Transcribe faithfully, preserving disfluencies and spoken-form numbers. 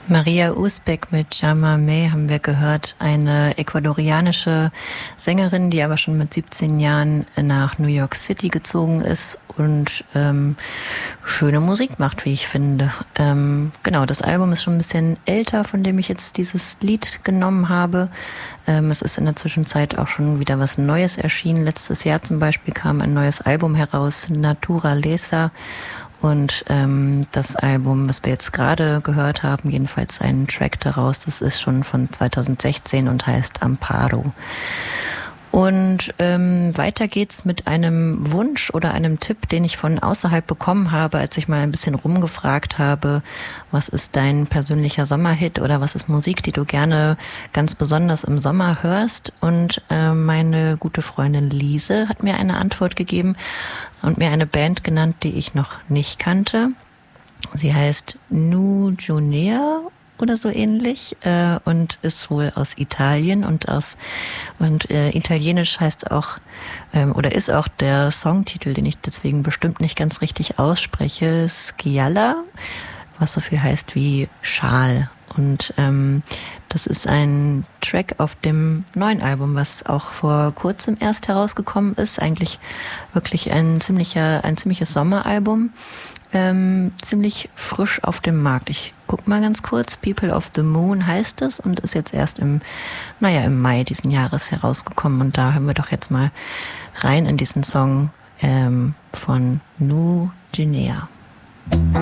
Maria Uzbek mit Jamameh haben wir gehört, eine ecuadorianische Sängerin, die aber schon mit siebzehn Jahren nach New York City gezogen ist und ähm, schöne Musik macht, wie ich finde. Ähm, genau, das Album ist schon ein bisschen älter, von dem ich jetzt dieses Lied genommen habe. Ähm, es ist in der Zwischenzeit auch schon wieder was Neues erschienen. Letztes Jahr zum Beispiel kam ein neues Album heraus, Naturaleza. Und ähm, das Album, was wir jetzt gerade gehört haben, jedenfalls einen Track daraus, das ist schon von zweitausendsechzehn und heißt Amparo. Und ähm, weiter geht's mit einem Wunsch oder einem Tipp, den ich von außerhalb bekommen habe, als ich mal ein bisschen rumgefragt habe, was ist dein persönlicher Sommerhit oder was ist Musik, die du gerne ganz besonders im Sommer hörst. Und äh, meine gute Freundin Lise hat mir eine Antwort gegeben und mir eine Band genannt, die ich noch nicht kannte. Sie heißt Nu Junea oder so ähnlich äh, und ist wohl aus Italien und aus und äh, italienisch heißt auch ähm, oder ist auch der Songtitel, den ich deswegen bestimmt nicht ganz richtig ausspreche, Scialla, was so viel heißt wie Schal. Und ähm, das ist ein Track auf dem neuen Album, was auch vor kurzem erst herausgekommen ist. Eigentlich wirklich ein ziemlicher, ein ziemliches Sommeralbum. Ähm, ziemlich frisch auf dem Markt. Ich guck mal ganz kurz. People of the Moon heißt es und ist jetzt erst im, naja, im Mai diesen Jahres herausgekommen. Und da hören wir doch jetzt mal rein in diesen Song ähm, von Nu Junea.